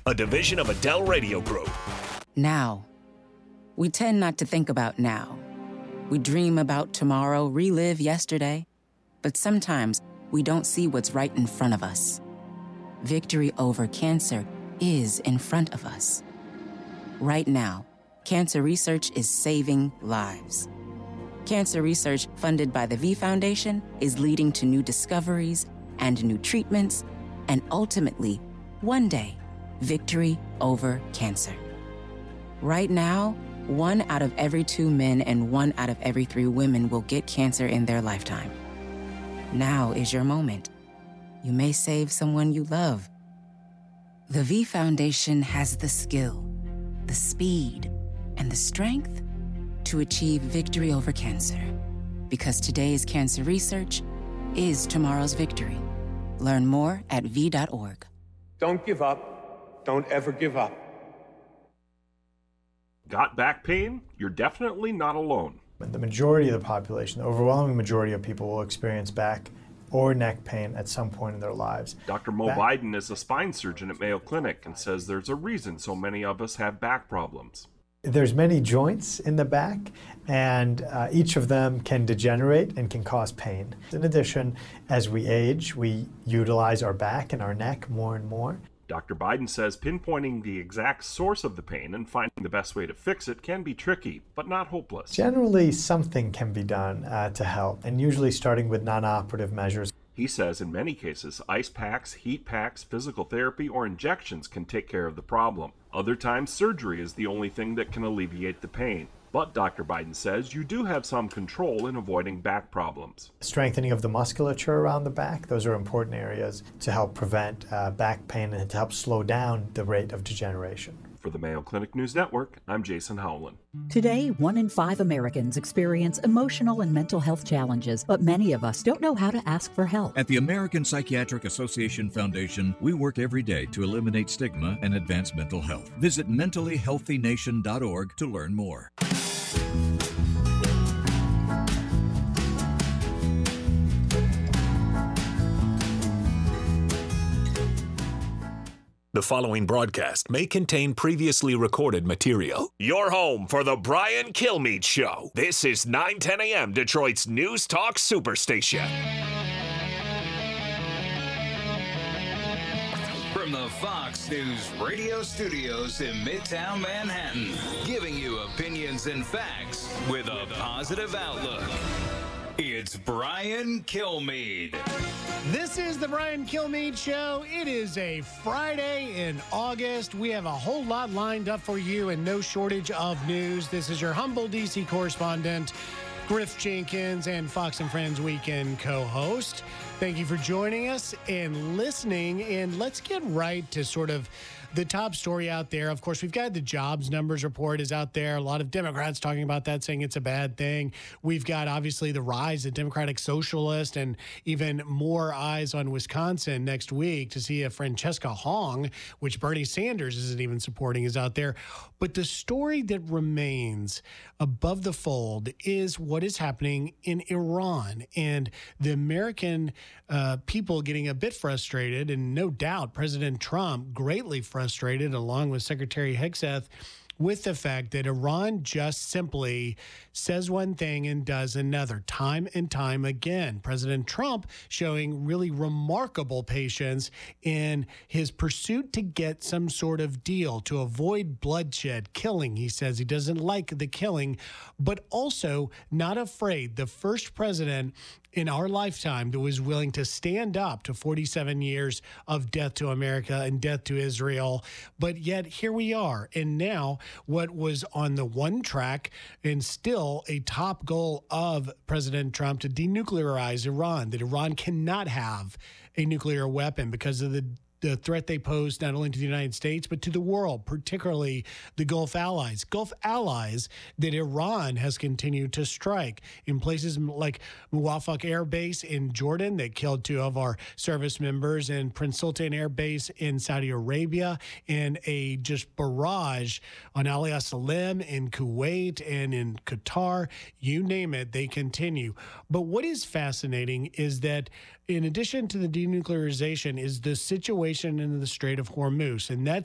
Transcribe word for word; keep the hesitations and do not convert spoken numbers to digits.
a division of Adele Radio Group. Now. We tend not to think about now. We dream about tomorrow, relive yesterday, but sometimes we don't see what's right in front of us. Victory over cancer is in front of us. Right now, cancer research is saving lives. Cancer research funded by the V Foundation is leading to new discoveries and new treatments, and ultimately, one day, victory over cancer. Right now, one out of every two men and one out of every three women will get cancer in their lifetime. Now is your moment. You may save someone you love. The V Foundation has the skill, the speed, and the strength to achieve victory over cancer. Because today's cancer research is tomorrow's victory. Learn more at V dot org. Don't give up. Don't ever give up. Got back pain? You're definitely not alone. The majority of the population, the overwhelming majority of people will experience back or neck pain at some point in their lives. Doctor Mo Back- Biden is a spine surgeon at Mayo Clinic and says there's a reason so many of us have back problems. There's many joints in the back, and uh, each of them can degenerate and can cause pain. In addition, as we age, we utilize our back and our neck more and more. Doctor Biden says pinpointing the exact source of the pain and finding the best way to fix it can be tricky, but not hopeless. Generally, something can be done uh, to help, and usually starting with non-operative measures. He says in many cases, ice packs, heat packs, physical therapy, or injections can take care of the problem. Other times, surgery is the only thing that can alleviate the pain. But Doctor Biden says you do have some control in avoiding back problems. Strengthening of the musculature around the back, those are important areas to help prevent uh, back pain and to help slow down the rate of degeneration. For the Mayo Clinic News Network, I'm Jason Howland. Today, one in five Americans experience emotional and mental health challenges, but many of us don't know how to ask for help. At the American Psychiatric Association Foundation, we work every day to eliminate stigma and advance mental health. Visit mentally healthy nation dot org to learn more. The following broadcast may contain previously recorded material. Your home for the Brian Kilmeade Show. This is nine ten a.m. Detroit's News Talk Superstation. From the Fox News radio studios in Midtown Manhattan, giving you opinions and facts with a positive outlook. It's Brian Kilmeade. This is the Brian Kilmeade Show. It is a Friday in August. We have a whole lot lined up for you and no shortage of news. This is your humble D C correspondent, Griff Jenkins, and Fox and Friends Weekend co-host. Thank you for joining us and listening. And let's get right to sort of the top story out there. Of course, we've got the jobs numbers report is out there. A lot of Democrats talking about that, saying it's a bad thing. We've got, obviously, the rise of Democratic Socialist and even more eyes on Wisconsin next week to see if Francesca Hong, which Bernie Sanders isn't even supporting, is out there. But the story that remains above the fold is what is happening in Iran and the American uh, people getting a bit frustrated, and no doubt President Trump greatly frustrated, along with Secretary Hegseth, with the fact that Iran just simply says one thing and does another, time and time again. President Trump showing really remarkable patience in his pursuit to get some sort of deal to avoid bloodshed, killing. He says he doesn't like the killing, but also not afraid. The first president in our lifetime that was willing to stand up to forty-seven years of death to America and death to Israel. But yet here we are. And now what was on the one track and still a top goal of President Trump to denuclearize Iran, that Iran cannot have a nuclear weapon because of the the threat they pose not only to the United States, but to the world, particularly the Gulf allies. Gulf allies that Iran has continued to strike in places like Muwafaq Air Base in Jordan that killed two of our service members, and Prince Sultan Air Base in Saudi Arabia, and a just barrage on Ali Salim in Kuwait and in Qatar. You name it, they continue. But what is fascinating is that in addition to the denuclearization is the situation in the Strait of Hormuz. And that